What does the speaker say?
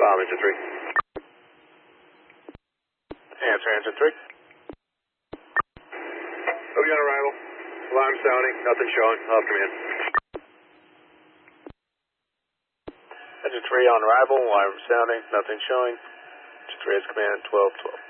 5, Engine 3. Answer, Engine 3. OB on arrival. Alarm sounding, nothing showing. Off command. Engine 3 on arrival, alarm sounding, nothing showing. Engine 3 has command 1212.